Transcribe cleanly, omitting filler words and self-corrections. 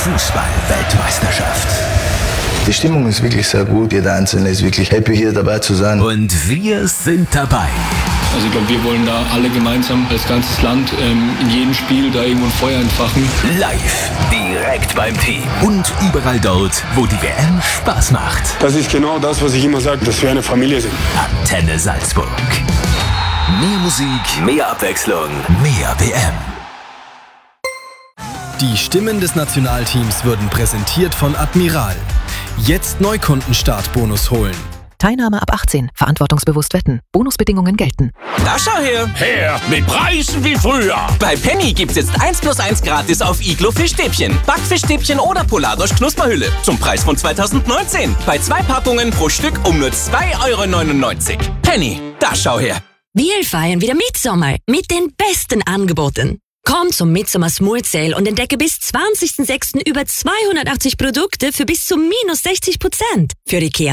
Fußball-Weltmeisterschaft. Die Stimmung ist wirklich sehr gut. Jeder Einzelne ist wirklich happy, hier dabei zu sein. Und wir sind dabei. Also ich glaube, wir wollen da alle gemeinsam als ganzes Land in jedem Spiel da irgendwo ein Feuer entfachen. Live, direkt beim Team und überall dort, wo die WM Spaß macht. Das ist genau das, was ich immer sage, dass wir eine Familie sind. Antenne Salzburg. Mehr Musik, mehr Abwechslung, mehr WM. Die Stimmen des Nationalteams würden präsentiert von Admiral. Jetzt Neukundenstartbonus holen. Teilnahme ab 18. Verantwortungsbewusst wetten. Bonusbedingungen gelten. Da schau her! Her mit Preisen wie früher! Bei Penny gibt's jetzt 1+1 gratis auf Iglo Fischstäbchen, Backfischstäbchen oder Polardosch Knusperhülle. Zum Preis von 2019. Bei 2 Packungen pro Stück um nur 2,99 €. Penny, da schau her! Wir feiern wieder Mitsommer mit den besten Angeboten. Komm zum Midsommer Small Sale und entdecke bis 20.06. über 280 Produkte für bis zu -60%. Für IKEA